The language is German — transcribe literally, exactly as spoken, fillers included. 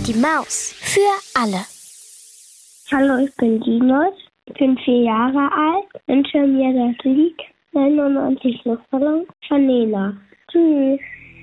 Micky Maus für alle. Hallo, ich bin Dinos, ich bin vier Jahre alt, wünsche mir das Lied neunundneunzig Luftballons von Nena. Tschüss.